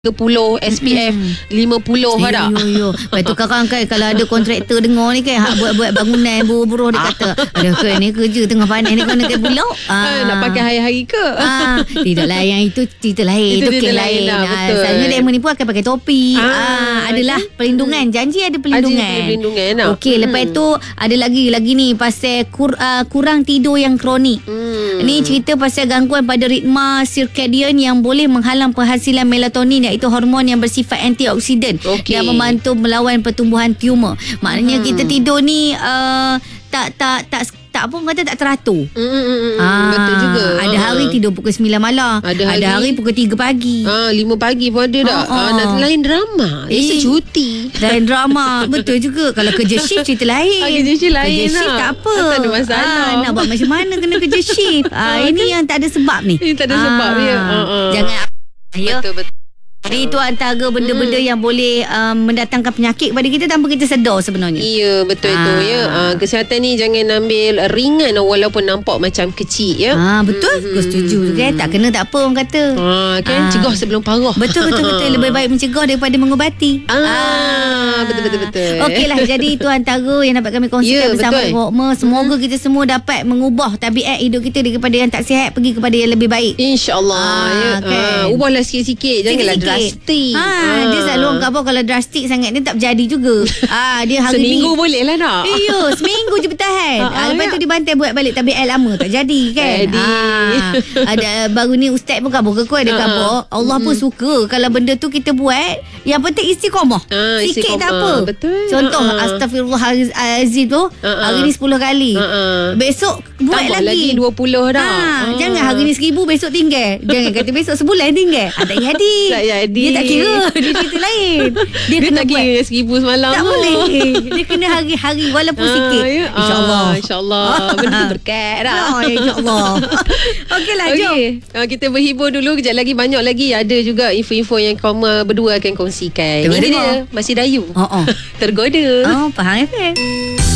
30 SPF 50 ada. Yo. Lepas tu kakak kan kalau ada kontraktor dengar ni kan buat bangunan buruh dia kata, "Aduh kan ni kerja tengah panas ni kena bulok." Nak pakai hari-hari ke? Tidaklah, yang itu cerita lain. Itu kes cerita lain lah, betul. Selalunya demo ni pun akan pakai topi. Adalah perlindungan. Janji ada perlindungan. Okey, lepas tu ada lagi ni pasal kurang tidur yang kronik. Ni cerita pasal gangguan pada ritma circadian yang boleh menghalang penghasilan melatonin, iaitu hormon yang bersifat antioksidan yang membantu melawan pertumbuhan tumor. Maknanya kita tidur ni tak apa kata tak teratur. Betul juga. Ada hari tidur pukul 9 malam. Ada hari pukul 3 pagi. 5 pagi pun ada tak? Lain drama. Esok cuti. Lain drama. Betul juga. Kalau kerja shift cerita lain. Kerja shift lain. Kerja shift tak apa. Tak ada masalah. Nak buat macam mana kena kerja shift. Ini yang tak ada sebab ni. Ini tak ada sebab dia. Jangan Betul-betul. Jadi itu antara benda-benda yang boleh mendatangkan penyakit kepada kita tanpa kita sedar sebenarnya. Ya, betul itu ya. Kesihatan ni jangan ambil ringan walaupun nampak macam kecil ya. Betul. Aku setuju juga. Tak kena tak apa orang kata. Kan cegah sebelum parah. Betul. Lebih baik mencegah daripada mengubati. Betul. Okeylah, jadi itu antara yang dapat kami kongsikan bersama Rokma. Semoga kita semua dapat mengubah tabiat hidup kita daripada yang tak sihat pergi kepada yang lebih baik. InsyaAllah. Ubahlah sikit-sikit. Janganlah drastik. Dia selalu orang kata kalau drastik sangat dia tak berjadi juga. Dia hari seminggu ni boleh lah nak. seminggu je bertahan. Lepas tu dia bantai buat balik tabiat lama, tak jadi kan. Ada baru ni ustaz pun kabur ke ada kabur. Allah pun suka kalau benda tu kita buat, yang penting istiqamah. Sikit tak apa. Betul. Contoh astagfirullahalazim tu hari ni 10 kali. Besok buat tambah lagi 20 dah. Jangan hari ni 1000 besok tinggal. Jangan kata besok sebulan tinggal. Tak jadi. Dia tak kira. Dia cerita lain. Dia kena tak kira 1000 semalam. Tak boleh. Dia kena hari-hari walaupun sikit. InsyaAllah. Benda berkat dah. InsyaAllah. Okeylah, jom. Kita berhibur dulu. Kejap lagi banyak lagi. Ada juga info-info yang kamu berdua akan kongsikan. Ini dia Masih Dayu. Tergoda. Faham FM.